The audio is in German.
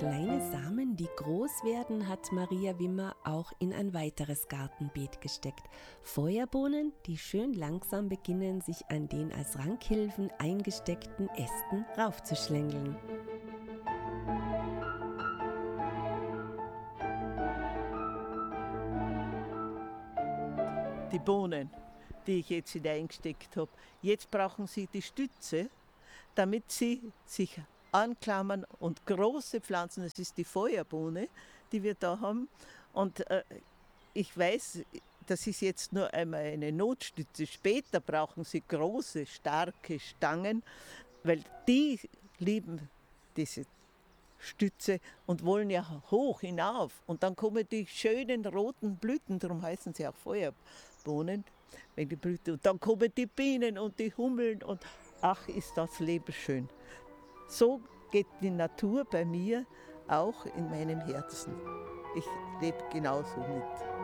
kleine Samen, die groß werden, hat Maria Wimmer auch in ein weiteres Gartenbeet gesteckt. Feuerbohnen, die schön langsam beginnen, sich an den als Rankhilfen eingesteckten Ästen raufzuschlängeln. Die Bohnen, die ich jetzt hineingesteckt habe, jetzt brauchen sie die Stütze, damit sie sich anklammern und große Pflanzen, das ist die Feuerbohne, die wir da haben. Und ich weiß, das ist jetzt nur einmal eine Notstütze. Später brauchen sie große, starke Stangen, weil die lieben diese Stütze und wollen ja hoch hinauf. Und dann kommen die schönen roten Blüten, darum heißen sie auch Feuerbohnen, wenn die Blüte. Und dann kommen die Bienen und die Hummeln und ach, ist das Leben schön. So geht die Natur bei mir auch in meinem Herzen. Ich lebe genauso mit.